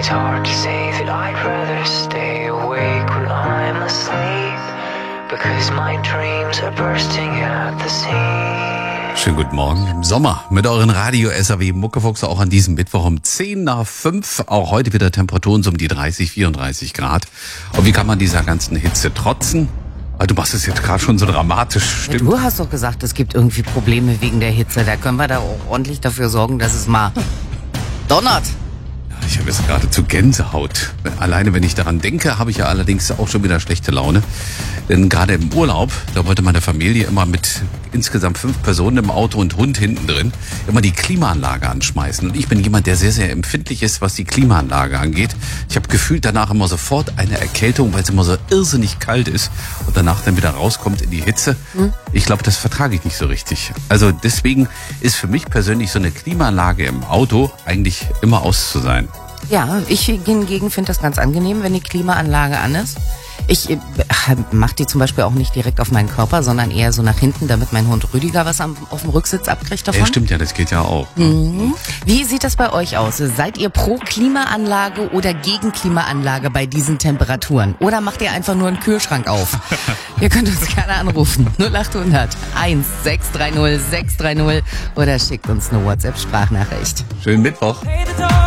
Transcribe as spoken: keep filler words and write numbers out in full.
It's hard to say that I'd rather stay awake when I'm asleep, because my dreams are bursting at the seams. Schönen guten Morgen im Sommer mit euren Radio-S A W Muckefuchs auch an diesem Mittwoch um zehn nach fünf. Auch heute wieder Temperaturen so um die dreißig, vierunddreißig Grad. Und wie kann man dieser ganzen Hitze trotzen? Du machst es jetzt gerade schon so dramatisch, stimmt? Ja, du hast doch gesagt, es gibt irgendwie Probleme wegen der Hitze. Da können wir da auch ordentlich dafür sorgen, dass es mal donnert. Ich habe jetzt geradezu Gänsehaut. Alleine wenn ich daran denke, habe ich ja allerdings auch schon wieder schlechte Laune. Denn gerade im Urlaub, da wollte meine Familie immer mit insgesamt fünf Personen im Auto und Hund hinten drin immer die Klimaanlage anschmeißen. Und ich bin jemand, der sehr, sehr empfindlich ist, was die Klimaanlage angeht. Ich habe gefühlt danach immer sofort eine Erkältung, weil es immer so irrsinnig kalt ist und danach dann wieder rauskommt in die Hitze. Hm? Ich glaube, das vertrage ich nicht so richtig. Also deswegen ist für mich persönlich so eine Klimaanlage im Auto eigentlich immer aus zu sein. Ja, ich hingegen finde das ganz angenehm, wenn die Klimaanlage an ist. Ich äh, mache die zum Beispiel auch nicht direkt auf meinen Körper, sondern eher so nach hinten, damit mein Hund Rüdiger was am, auf dem Rücksitz abkriegt davon. Ja, stimmt ja, das geht ja auch. Mhm. Wie sieht das bei euch aus? Seid ihr pro Klimaanlage oder gegen Klimaanlage bei diesen Temperaturen? Oder macht ihr einfach nur einen Kühlschrank auf? Ihr könnt uns gerne anrufen. null acht hundert eins sechs drei null sechs drei null oder schickt uns eine WhatsApp-Sprachnachricht. Schönen Mittwoch.